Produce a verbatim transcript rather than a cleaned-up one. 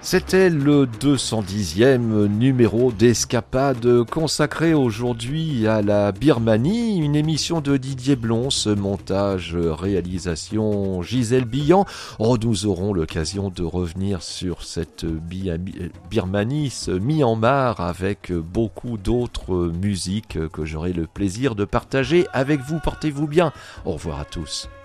C'était le deux cent dixième numéro d'Escapade consacré aujourd'hui à la Birmanie, une émission de Didier Blon, montage, réalisation Gisèle Billan. Oh, nous aurons l'occasion de revenir sur cette Birmanie, ce Myanmar, avec beaucoup d'autres musiques que j'aurai le plaisir de partager avec vous. Portez-vous bien. Au revoir à tous.